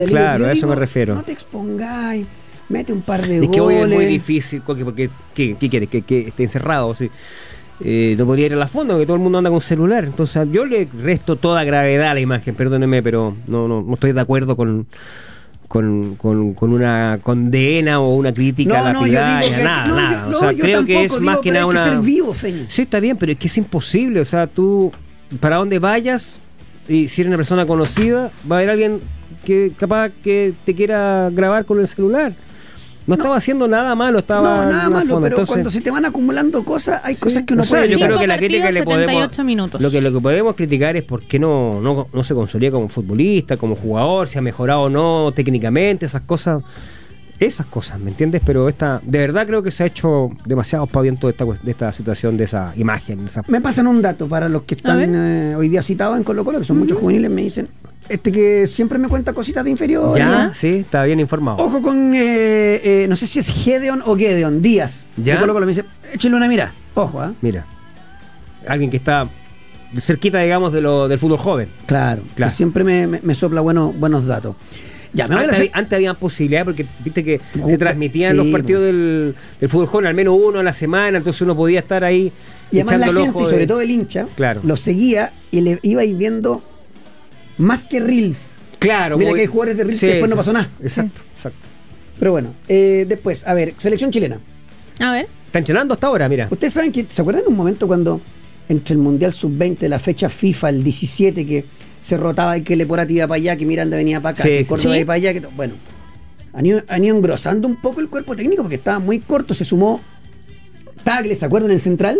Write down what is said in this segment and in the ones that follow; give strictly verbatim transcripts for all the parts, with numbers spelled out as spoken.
Claro, a eso digo, me refiero. No te expongáis, mete un par de es goles. que hoy es muy difícil, porque, porque ¿qué, qué quieres? Que, que esté encerrado, sí. Eh, no podría ir a la fonda porque todo el mundo anda con celular. Entonces yo le resto toda gravedad a la imagen, perdóneme, pero no, no, no estoy de acuerdo con, con, con, con una condena o una crítica No, a no, yo lapidaria, digo que- nada, no, nada. yo- o sea, no, yo creo que es tampoco más digo, que pero nada hay que una... ser vivo, Feña. Sí, está bien, pero es que es imposible. O sea, tú, para donde vayas, y si eres una persona conocida, va a haber alguien que capaz que te quiera grabar con el celular. No, no estaba haciendo nada malo, estaba No, nada en la malo, fonda. pero Entonces, cuando se te van acumulando cosas, hay sí, cosas que uno o sea, puede yo decir. creo que la Cinco crítica que le partidos, setenta y podemos ocho minutos. lo que lo que podemos criticar es por qué no, no, no se consolida como futbolista, como jugador, si ha mejorado o no técnicamente, esas cosas, esas cosas, ¿me entiendes? Pero esta, de verdad creo que se ha hecho demasiado espaviento de esta, de esta situación, de esa imagen. Esa... Me pasan un dato para los que están eh, hoy día citados en Colo Colo, que son uh-huh. muchos juveniles, me dicen, este que siempre me cuenta cositas de inferior. Ya, ¿no? sí, está bien informado. Ojo con, eh, eh, no sé si es Gedeon o Gedeon Díaz. Ya. De Colo Colo me dice, échale una mira, ojo, ¿ah? ¿eh? Mira, alguien que está cerquita, digamos, de lo, del fútbol joven. Claro, claro. Siempre me, me, me sopla bueno, buenos datos. Ya, me antes, hacer... antes había posibilidad porque viste que uh, se transmitían sí, los partidos del, del fútbol joven, al menos uno a la semana, entonces uno podía estar ahí y además echando la el gente, ojo y sobre de... todo el hincha, claro. lo seguía y le iba ir viendo más que reels. Claro. Mira muy... que hay jugadores de reels sí, que después sí. no pasó nada. Exacto, sí. exacto. Pero bueno, eh, después, a ver, selección chilena. A ver. Está entrenando hasta ahora, mira. Ustedes saben que, ¿se acuerdan de un momento cuando entre el Mundial sub veinte, la fecha FIFA, el diecisiete, que se rotaba y que Leporati iba para allá, que Miranda venía para acá, sí, que sí, Córdoba sí. iba para allá? Que bueno, han ido, han ido engrosando un poco el cuerpo técnico porque estaba muy corto. Se sumó Tagle, ¿se acuerdan? En el central.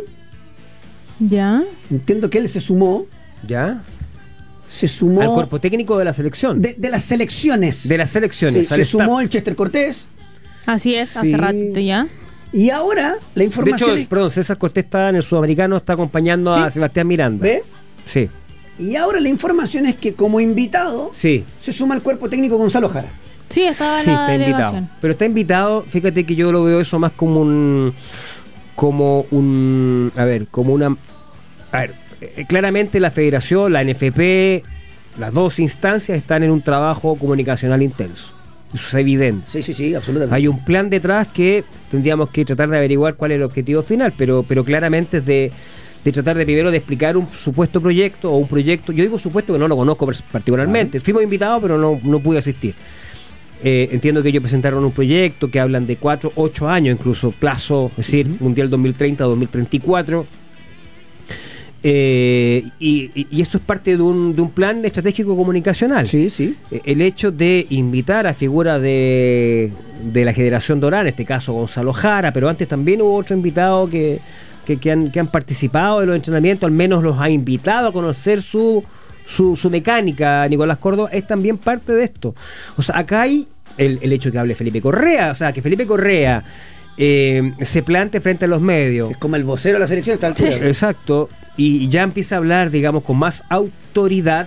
Ya. Entiendo que él se sumó. Ya. Se sumó. Al cuerpo técnico de la selección. De, de las selecciones. De las selecciones. Sí, se sumó el Chester Cortés. Así es, hace sí. rato ya. Y ahora la información. De hecho, es... perdón, César Cortés está en el Sudamericano, está acompañando ¿sí? a Sebastián Miranda. ¿Ve? Sí. Y ahora la información es que como invitado sí. se suma el cuerpo técnico Gonzalo Jara. Sí, estaba sí, la está delegación. invitado. Pero está invitado, fíjate que yo lo veo eso más como un. Como un. A ver, como una. A ver, eh, claramente la federación, la N F P, las dos instancias están en un trabajo comunicacional intenso. Eso es evidente. Sí, sí, sí, absolutamente. Hay un plan detrás que tendríamos que tratar de averiguar cuál es el objetivo final, pero, pero claramente es de, de tratar de primero de explicar un supuesto proyecto o un proyecto. Yo digo supuesto que no lo conozco particularmente. Uh-huh. Fuimos invitados, pero no, no pude asistir. Eh, entiendo que ellos presentaron un proyecto que hablan de cuatro, ocho años incluso, plazo, es decir, uh-huh. Mundial dos mil treinta a dos mil treinta y cuatro. Eh, y, y, y esto es parte de un, de un plan estratégico comunicacional. Sí, sí. Eh, el hecho de invitar a figuras de, de la generación dorada, en este caso Gonzalo Jara, pero antes también hubo otro invitado que, que, que, han, que han participado de los entrenamientos, al menos los ha invitado a conocer su, su, su mecánica. Nicolás Córdoba es también parte de esto. O sea, acá hay el, el hecho que hable Felipe Correa, o sea, que Felipe Correa eh, se plante frente a los medios. Es como el vocero de la selección, está al sí, exacto. Y ya empieza a hablar, digamos, con más autoridad.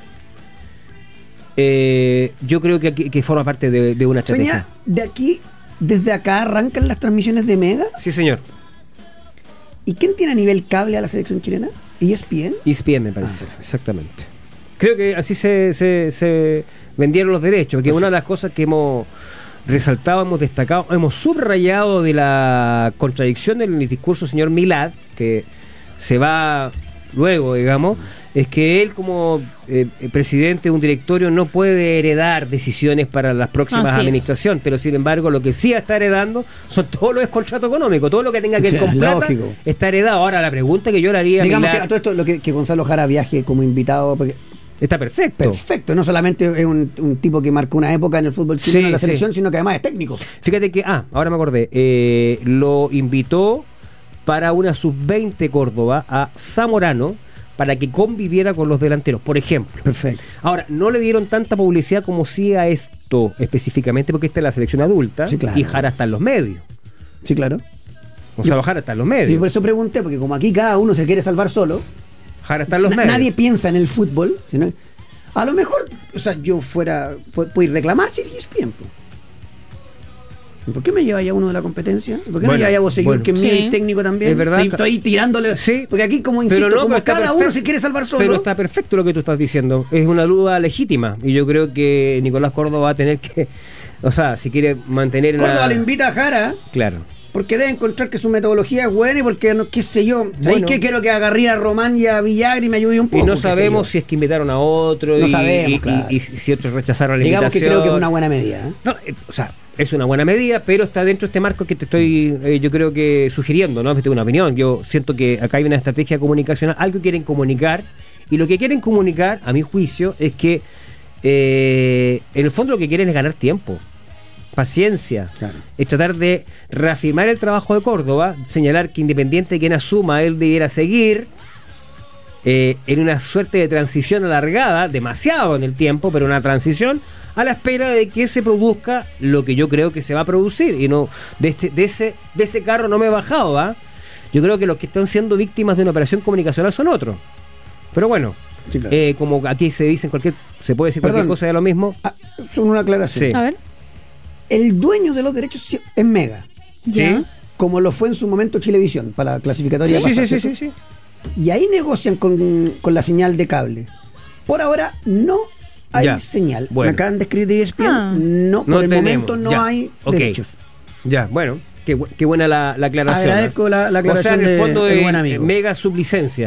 Eh, yo creo que, que forma parte de, de una estrategia. Feña, de aquí, desde acá arrancan las transmisiones de Mega. Sí, señor. ¿Y quién tiene a nivel cable a la selección chilena? ¿E S P N? E S P N me parece, ah, exactamente. Creo que así se, se, se vendieron los derechos, porque una de las cosas que hemos resaltado, hemos destacado, hemos subrayado de la contradicción del discurso del señor Milad, que se va luego, digamos, es que él como eh, presidente de un directorio no puede heredar decisiones para las próximas administraciones, pero sin embargo lo que sí está heredando son todos los contratos económicos, todo lo que tenga que ver con plata está heredado. Ahora la pregunta que yo le haría, digamos Milad, que a todo esto lo que, que Gonzalo Jara viaje como invitado, porque está perfecto. Perfecto, no solamente es un, un tipo que marcó una época en el fútbol chileno, sí, en la selección, sí, sino que además es técnico. Fíjate que, ah, ahora me acordé, eh, lo invitó para una sub veinte Córdoba a Zamorano para que conviviera con los delanteros, por ejemplo. Perfecto. Ahora, no le dieron tanta publicidad como sí a esto específicamente, porque esta es la selección adulta, sí, claro. Y Jara está en los medios. Sí, claro. O sea, Jara está en los medios. Y por eso pregunté, porque como aquí cada uno se quiere salvar solo, Jara está en los na- medios. Nadie piensa en el fútbol, sino a lo mejor, o sea, yo fuera, puedo ir reclamar si E S P N. ¿Por qué me lleváis a uno de la competencia? ¿Por qué Bueno, no lleváis a vos seguir, bueno. que es mío Sí. y técnico también? Es verdad. Estoy, estoy tirándole. Sí. Porque aquí, como Pero insisto, no, como pero está cada uno perfecto. se quiere salvar solo. Pero está perfecto lo que tú estás diciendo. Es una duda legítima. Y yo creo que Nicolás Córdoba va a tener que. O sea, si quiere mantener. Córdoba una... le invita a Jara. Claro. Porque debe encontrar que su metodología es buena y porque, no, qué sé yo, ¿sabéis Bueno. qué? Quiero que agarre a Román y a Villagra y me ayude un poco. Y no qué sé sabemos yo. si es que invitaron a otro. No y, sabemos, y- y- claro. y si otros rechazaron la Digamos que invitación. creo que es una buena medida. ¿eh? No, eh, o sea, es una buena medida, pero está dentro de este marco que te estoy, eh, yo creo que sugiriendo, ¿no? Tengo una opinión. Yo siento que acá hay una estrategia comunicacional, algo quieren comunicar, y lo que quieren comunicar, a mi juicio, es que eh, en el fondo lo que quieren es ganar tiempo. Paciencia, Claro. es tratar de reafirmar el trabajo de Córdoba, señalar que independiente de quien asuma, él debiera seguir eh, en una suerte de transición alargada, demasiado en el tiempo, pero una transición a la espera de que se produzca lo que yo creo que se va a producir. Y no de, este, de, ese, de ese carro no me he bajado, ¿va? Yo creo que los que están siendo víctimas de una operación comunicacional son otros. Pero bueno, Sí, claro. eh, como aquí se dicen cualquier, se puede decir cualquier Perdón. cosa de lo mismo. Ah, son una aclaración. Sí. A ver. El dueño de los derechos sí- es Mega, Ya. Sí. como lo fue en su momento Chilevisión, para la clasificatoria Sí, sí, pasada, sí, sí, ¿cierto? sí, sí. Y ahí negocian con, con la señal de cable. Por ahora no hay Ya. señal. Bueno. Me acaban de escribir de E S P N. Ah. No, por No el tenemos, momento no ya. hay Ok. derechos. Ya, bueno, qué, bu- qué buena la, la aclaración. Agradezco ¿eh? la, la O sea, aclaración en el de- fondo del de buen amigo. mega sublicencia.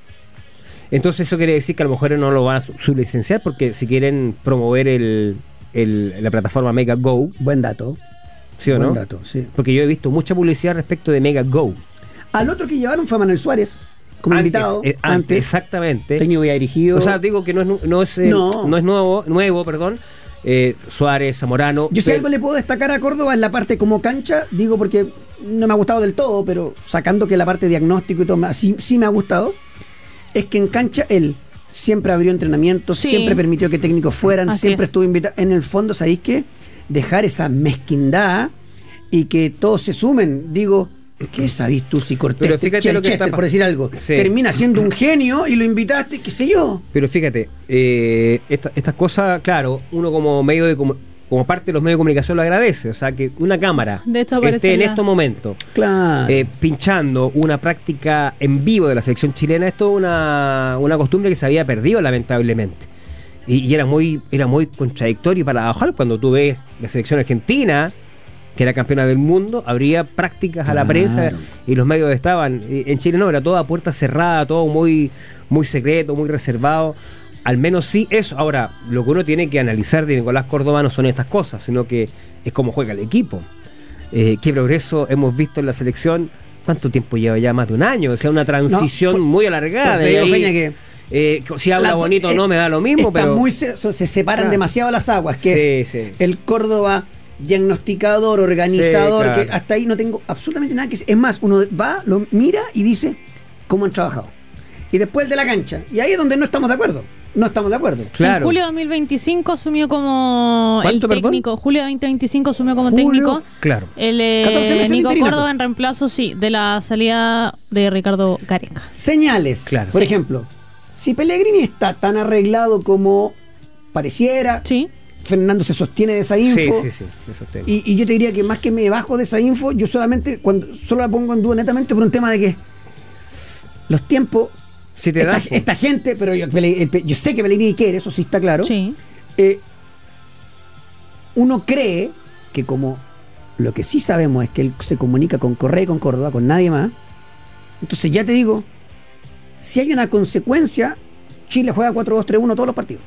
Entonces eso quiere decir que a lo mejor no lo van a su- sublicenciar porque si quieren promover el, el- la plataforma Mega Go, Buen dato. ¿sí o buen no? dato, sí. Porque yo he visto mucha publicidad respecto de Mega Go. Al otro que llevaron fue Manuel Suárez, como Antes, invitado. eh, antes, antes. exactamente. Técnico ya dirigido. O sea, digo que no es, nu- no es, eh, No. no es nuevo, nuevo, perdón. Eh, Suárez, Zamorano. Yo si pero- algo le puedo destacar a Córdoba en la parte como cancha, digo porque no me ha gustado del todo, pero sacando que la parte diagnóstico y todo, más, sí, sí me ha gustado, es que en cancha él siempre abrió entrenamientos, Sí. siempre permitió que técnicos fueran, Así siempre es. estuvo invitado. En el fondo, ¿sabéis qué? Dejar esa mezquindad y que todos se sumen, digo... ¿Qué sabís tú si Cortés, Pero fíjate lo que Chester, está pa- por decir algo, Sí. termina siendo un genio y lo invitaste, qué sé yo? Pero fíjate, eh, esta- estas cosas, claro, uno como medio de comu- como parte de los medios de comunicación lo agradece. O sea, que una cámara De hecho, aparece esté en la- estos momentos Claro. eh, pinchando una práctica en vivo de la selección chilena, esto es una, una costumbre que se había perdido lamentablemente. Y, y era muy era muy contradictorio para bajar cuando tú ves la selección argentina, que era campeona del mundo, habría prácticas a la Claro. prensa y los medios estaban. Y en Chile no, era todo a puerta cerrada, todo muy, muy secreto, muy reservado. Al menos sí eso. Ahora, lo que uno tiene que analizar de Nicolás Córdoba no son estas cosas, sino que es cómo juega el equipo. Eh, qué progreso hemos visto en la selección. ¿Cuánto tiempo lleva ya? Más de un año. O sea, una transición por- muy alargada. por eso de digo, ahí, Feña, que eh, si habla Las do- bonito o eh, no me da lo mismo, están pero... muy se, so- se separan Claro. demasiado las aguas, que Sí, es sí. el Córdoba diagnosticador, organizador, Sí, claro. que hasta ahí no tengo absolutamente nada que decir. Es más, uno va, lo mira y dice cómo han trabajado. Y después el de la cancha. Y ahí es donde no estamos de acuerdo. No estamos de acuerdo. Claro. En julio de dos mil veinticinco asumió como el ¿Cuánto, perdón? técnico. Julio de dos mil veinticinco asumió como Julio, técnico. claro. El eh, catorce meses de Nico interinato. Córdoba en reemplazo, sí, de la salida de Ricardo Gareca. Señales. Claro. Por Sí. ejemplo, si Pellegrini está tan arreglado como pareciera, Sí. Fernando se sostiene de esa Sí, info. sí, sí. Eso tengo. Y, y yo te diría que más que me bajo de esa info, yo solamente, cuando solo la pongo en duda netamente por un tema de que los tiempos, Si te esta, da... esta gente, pero yo, Pele- el Pe- yo sé que Pellegrini quiere, eso sí está claro. Sí. Eh, uno cree que como lo que sí sabemos es que él se comunica con Correa y con Córdoba, con nadie más, entonces ya te digo, si hay una consecuencia, Chile juega cuatro dos tres uno todos los partidos.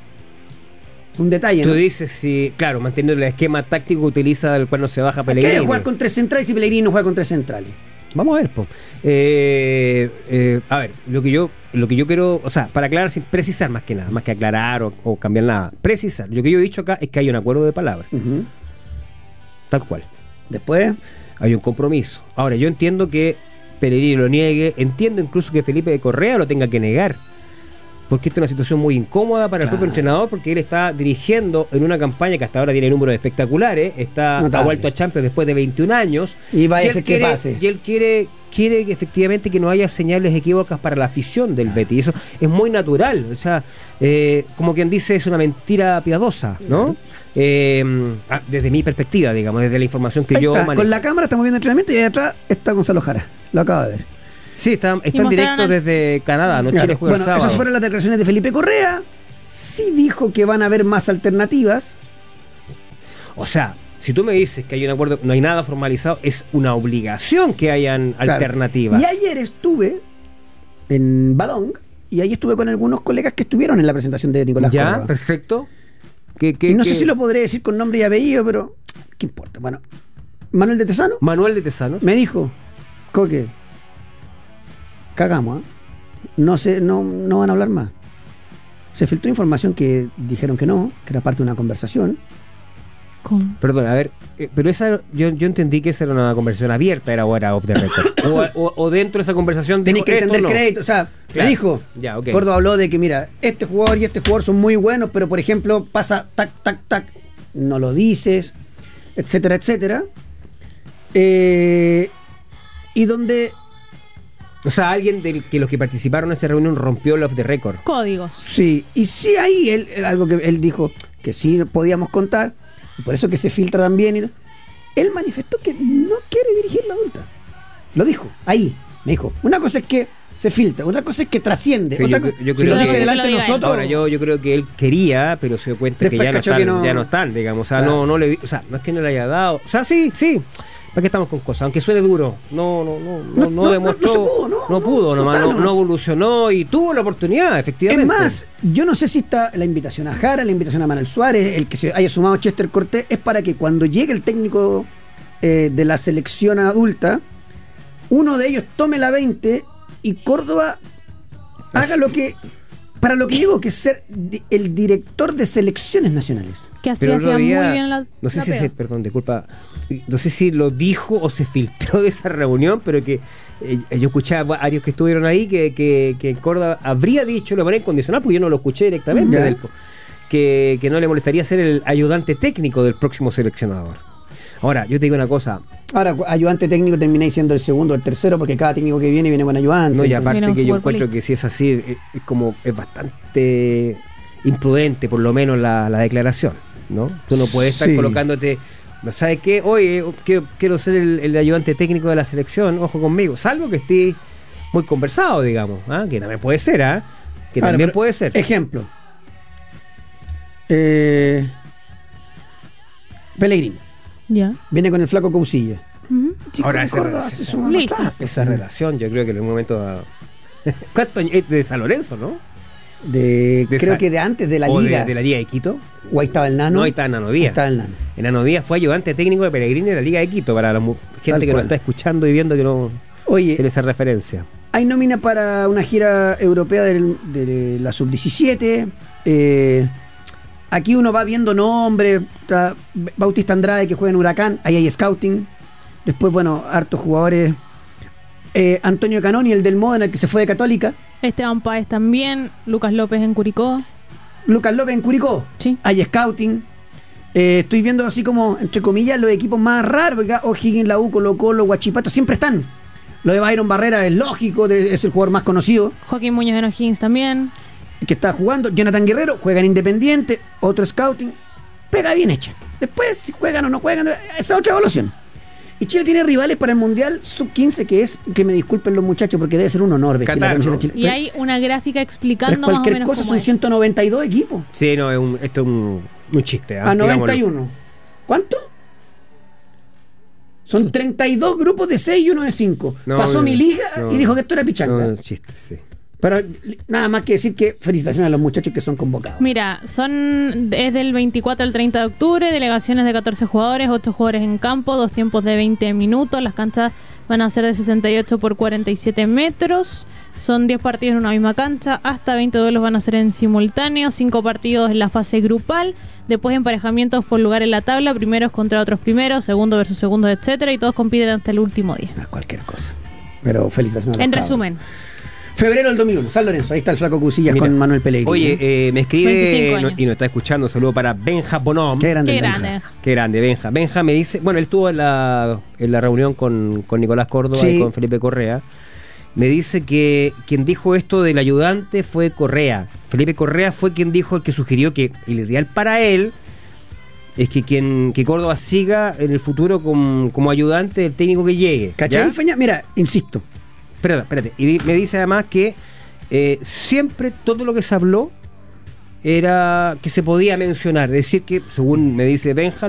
Un detalle, Tú ¿no? dices si, claro, manteniendo el esquema táctico que utiliza el cual no se baja ¿Qué hay Pellegrini. que jugar con tres centrales si Pellegrini no juega con tres centrales? Vamos a ver, po. Eh, eh, a ver, lo que yo, lo que yo quiero, o sea, para aclarar, sin precisar más que nada, más que aclarar o, o cambiar nada, precisar. Lo que yo he dicho acá es que hay un acuerdo de palabra, Ujú. tal cual. Después, Hay un compromiso. Ahora, yo entiendo que Pellegrini lo niegue, entiendo incluso que Felipe de Correa lo tenga que negar. porque esta es una situación muy incómoda para el Claro. propio entrenador, porque él está dirigiendo en una campaña que hasta ahora tiene números espectaculares, está ha Notable. vuelto a Champions después de veintiún años. Y va a él ser que quiere- pase. Y él quiere, quiere que efectivamente que no haya señales equívocas para la afición del Betis. Y eso es muy natural. O sea, eh, como quien dice, es una mentira piadosa, ¿no? Eh, ah, desde mi perspectiva, digamos, desde la información que Ahí yo está, manejo. con la cámara estamos viendo entrenamiento y ahí atrás está Gonzalo Jara. Lo acaba de ver. Sí, está, está Y en mostraron directo al- desde Canadá, ¿no? Claro. Chile juega el Bueno, sábado. esas fueron las declaraciones de Felipe Correa. Sí dijo que van a haber más alternativas. O sea, si tú me dices que hay un acuerdo, no hay nada formalizado, es una obligación que hayan Claro. alternativas. Y ayer estuve en Balón y ahí estuve con algunos colegas que estuvieron en la presentación de Nicolás Ya, Córdoba. perfecto. ¿Qué, qué- Y no qué- sé si lo podré decir con nombre y apellido, pero ¿qué importa? Bueno, Manuel de Tesano Manuel de Tesano. me dijo, Coque, cagamos, ¿ah? No sé, no, no van a hablar más. Se filtró información que dijeron que no, que era parte de una conversación. Con- Perdón, a ver, eh, pero esa yo, yo entendí que esa era una conversación abierta, era o era off the record. o, o- o dentro de esa conversación Tenés dijo, que entender esto no. crédito, o sea, Claro. me dijo, Ya, ok. Córdoba habló de que, mira, este jugador y este jugador son muy buenos, pero por ejemplo pasa tac, tac, tac, no lo dices, etcétera, etcétera. Eh, y donde, O sea, alguien de que los que participaron en esa reunión rompió el off the record. Códigos. sí, y sí ahí él, él- algo que él dijo que sí podíamos contar, y por eso que se filtra también, y- él manifestó que no quiere dirigir la adulta. Lo dijo, ahí, me dijo, una cosa es que se filtra, otra cosa es que trasciende. Sí, otra yo- co- yo si creo lo que- dice delante de Que lo diga él. nosotros. Ahora, yo, yo creo que él quería, pero se dio cuenta Después que ya no, cachó están, que no- ya no están, digamos. O sea, Claro. no, no le di- o sea, no es que no le haya dado. O sea, sí, sí. ¿Para qué estamos con cosas? Aunque suene duro, no, no, no, no, No, no, no, no, demostró, no se pudo, no, no, pudo, no nomás, está, no, no. no evolucionó y tuvo la oportunidad, efectivamente. Es más, yo no sé si está la invitación a Jara, la invitación a Manuel Suárez, el que se haya sumado Chester Cortés, es para que cuando llegue el técnico eh, de la selección adulta, uno de ellos tome la veinte y Córdoba haga lo que, para lo que digo, que es ser di- el director de selecciones nacionales. Que así Pero el hacía otro muy día, bien la. no sé la si pega. se, perdón, disculpa, no sé si lo dijo o se filtró de esa reunión, pero que eh, yo escuché a varios que estuvieron ahí que, que, que en Córdoba habría dicho, lo manera incondicional, porque yo no lo escuché directamente, Ya. del- que, que no le molestaría ser el ayudante técnico del próximo seleccionador. Ahora, yo te digo una cosa, Ahora, cu- ayudante técnico termináis siendo el segundo o el tercero, porque cada técnico que viene viene con ayudante. no, y entonces- aparte Viene un que yo fútbol encuentro que si es así, es, es como, es bastante imprudente, por lo menos, la, la declaración, ¿no? Tú no puedes estar Sí. colocándote, ¿no sabes qué? Oye, quiero, quiero ser el, el ayudante técnico de la selección, ojo conmigo, salvo que esté muy conversado, digamos, ¿ah? Que también puede ser, ¿ah? Que Ahora, también pero, puede ser. Ejemplo. Eh, Pellegrini. Ya. Viene con el flaco Causilla. Ujú. Ahora, Con esa Córdoba relación- se suma más Listo. atrás. Esa relación, yo creo que en un momento dado. ¿Cuántos años? Es de San Lorenzo, ¿no? De, De creo esa- que de antes de la o liga. De, de la Liga de Quito. O ahí estaba el nano. No, ahí está Nano Ahí Díaz. estaba el nano. Enano Díaz fue ayudante técnico de Pellegrini en la Liga de Quito, para la mu- gente Tal que nos cual. está escuchando y viendo que no Oye, tiene esa referencia. hay nómina para una gira europea del- de la sub diecisiete. Eh, aquí uno va viendo nombres. Está Bautista Andrade, que juega en Huracán. Ahí hay scouting. Después, bueno, hartos jugadores. Eh, Antonio Canoni, el del Módena, el que se fue de Católica. Esteban Páez también. Lucas López en Curicó. Lucas López en Curicó. Sí. Hay scouting. Eh, estoy viendo así como, entre comillas, los equipos más raros, porque acá O'Higgins, la U, Colo Colo, Huachipato, siempre están. Lo de Byron Barrera es lógico, de- es el jugador más conocido Joaquín Muñoz en O'Higgins también. que está jugando. Jonathan Guerrero juega en Independiente, otro scouting. Pega bien hecha. Después, si juegan o no juegan, esa es otra evaluación. Y Chile tiene rivales para el Mundial sub quince, que es, que me disculpen los muchachos, porque debe ser un honor vestir la Qatar, camiseta ¿no? de Chile. Y Pero- hay una gráfica pero explicando es más o cualquier menos cosa, cómo son es. ciento noventa y dos equipos. Sí, no, es un, esto es un, un chiste. ¿ah? A Digámoslo. noventa y uno. ¿Cuánto? Son treinta y dos grupos de seis y uno de cinco. No, Pasó no, mi liga no. y dijo que esto era pichanga. No, es chiste, sí. Pero nada más que decir que felicitaciones a los muchachos que son convocados. Mira, son es del veinticuatro al treinta de octubre, delegaciones de catorce jugadores, ocho jugadores en campo, dos tiempos de veinte minutos, las canchas van a ser de sesenta y ocho por cuarenta y siete metros, son diez partidos en una misma cancha, hasta veinte duelos van a ser en simultáneo, cinco partidos en la fase grupal, después emparejamientos por lugar en la tabla, primeros contra otros primeros, segundos versus segundos, etcétera, y todos compiten hasta el último día. No es cualquier cosa. Pero felicitaciones a los En cabros. resumen, Febrero del dos mil uno, San Lorenzo. Ahí está el flaco Cusillas Mira, con Manuel Pellegrini. Oye, eh, me escribe veinticinco no- años. y nos está escuchando. Saludo para Benja Bonhom. Qué grande Qué el Benja. grande. Benja. Qué grande, Benja. Benja me dice, bueno, él estuvo en la, en la reunión con, con Nicolás Córdoba Sí. y con Felipe Correa. Me dice que quien dijo esto del ayudante fue Correa. Felipe Correa fue quien dijo, el que sugirió que el ideal para él es que quien que Córdoba siga en el futuro con- como ayudante del técnico que llegue. ¿Cachai, ¿ya? Feña? Mira, insisto. Espérate, espérate. Y di- me dice además que eh, siempre todo lo que se habló era que se podía mencionar. Es decir, que según me dice Benja,